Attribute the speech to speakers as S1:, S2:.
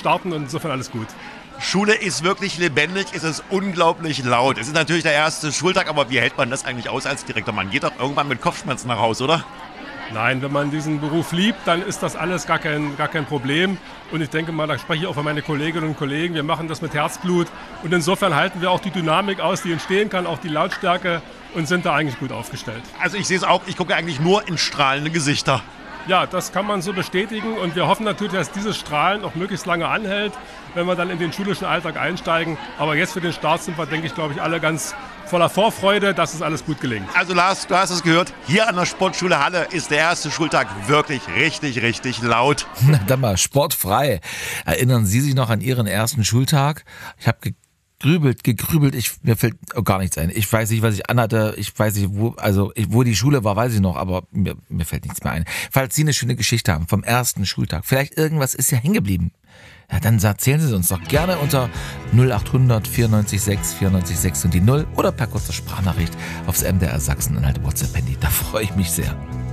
S1: starten und insofern alles gut.
S2: Schule ist wirklich lebendig, es ist unglaublich laut. Es ist natürlich der erste Schultag, aber wie hält man das eigentlich aus als Direktor? Man geht doch irgendwann mit Kopfschmerzen nach Hause, oder?
S1: Nein, wenn man diesen Beruf liebt, dann ist das alles gar kein Problem. Und ich denke mal, da spreche ich auch für meine Kolleginnen und Kollegen, wir machen das mit Herzblut. Und insofern halten wir auch die Dynamik aus, die entstehen kann, auch die Lautstärke und sind da eigentlich gut aufgestellt.
S2: Also ich sehe es auch, ich gucke eigentlich nur in strahlende Gesichter.
S1: Ja, das kann man so bestätigen und wir hoffen natürlich, dass dieses Strahlen auch möglichst lange anhält, wenn wir dann in den schulischen Alltag einsteigen. Aber jetzt für den Start sind wir, denke ich, glaube ich, alle ganz voller Vorfreude, dass es alles gut gelingt.
S2: Also Lars, du hast es gehört, hier an der Sportschule Halle ist der erste Schultag wirklich richtig laut.
S3: Na dann mal, sportfrei. Erinnern Sie sich noch an Ihren ersten Schultag? Ich habe gegrübelt, mir fällt gar nichts ein. Ich weiß nicht, was ich anhatte, ich weiß nicht, wo die Schule war, weiß ich noch, aber mir fällt nichts mehr ein. Falls Sie eine schöne Geschichte haben vom ersten Schultag, vielleicht irgendwas ist ja hängen geblieben, ja, dann erzählen Sie es uns doch gerne unter 0800 94 6 94 6 und die 0 oder per kurzer Sprachnachricht aufs MDR Sachsen-Anhalt WhatsApp-Handy. Da freue ich mich sehr.